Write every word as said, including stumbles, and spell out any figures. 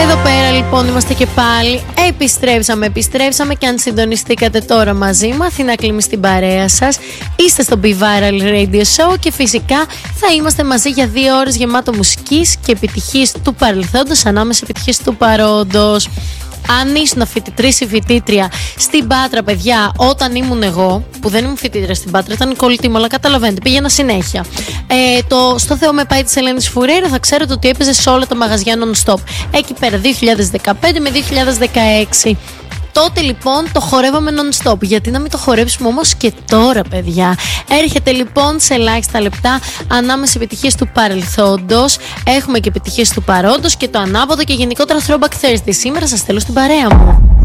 Εδώ πέρα λοιπόν είμαστε και πάλι. Επιστρέψαμε, επιστρέψαμε και αν συντονιστήκατε τώρα μαζί μου, Αθήνα Κλίμη στην παρέα σας. Είστε στο Be Viral Radio Show και φυσικά θα είμαστε μαζί για δύο ώρες γεμάτο μουσικής και επιτυχίες του παρελθόντος ανάμεσα επιτυχίες του παρόντος. Αν ήσουν φοιτητρής ή φοιτήτρια στην Πάτρα, παιδιά, όταν ήμουν εγώ, που δεν ήμουν φοιτήτρια στην Πάτρα, ήταν η κολλητή μου, αλλά καταλαβαίνετε, πήγαινα συνέχεια. Ε, το Στο Θεό με πάει της Ελένης Φουρέιρα θα ξέρετε ότι έπαιζε σε όλα τα μαγαζιά non-stop. Εκεί πέρα δύο χιλιάδες δεκαπέντε με δύο χιλιάδες δεκαέξι. Τότε λοιπόν το χορεύαμε non-stop. Γιατί να μην το χορέψουμε όμως και τώρα, παιδιά. Έρχεται λοιπόν σε ελάχιστα λεπτά ανάμεσα επιτυχίες του παρελθόντος. Έχουμε και επιτυχίες του παρόντος και το ανάποδο και γενικότερα Throwback Thursday. Σήμερα σας θέλω στην παρέα μου.